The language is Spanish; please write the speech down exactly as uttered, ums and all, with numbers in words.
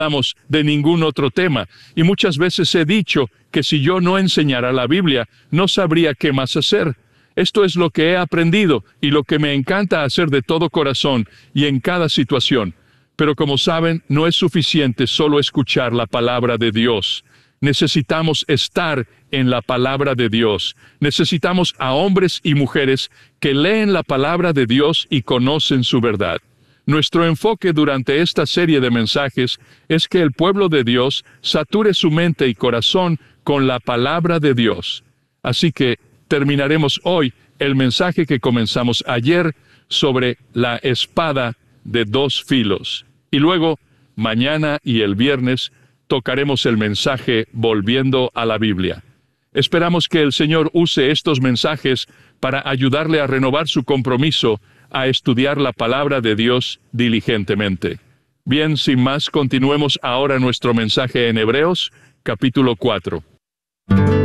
de ningún otro tema, y muchas veces he dicho que si yo no enseñara la Biblia, no sabría qué más hacer. Esto es lo que he aprendido y lo que me encanta hacer de todo corazón y en cada situación. Pero como saben, no es suficiente solo escuchar la palabra de Dios. Necesitamos estar en la palabra de Dios. Necesitamos a hombres y mujeres que leen la palabra de Dios y conocen su verdad. Nuestro enfoque durante esta serie de mensajes es que el pueblo de Dios sature su mente y corazón con la palabra de Dios. Así que terminaremos hoy el mensaje que comenzamos ayer sobre la espada de dos filos. Y luego, mañana y el viernes, tocaremos el mensaje volviendo a la Biblia. Esperamos que el Señor use estos mensajes para ayudarle a renovar su compromiso a estudiar la palabra de Dios diligentemente. Bien, sin más, continuemos ahora nuestro mensaje en Hebreos, capítulo cuatro.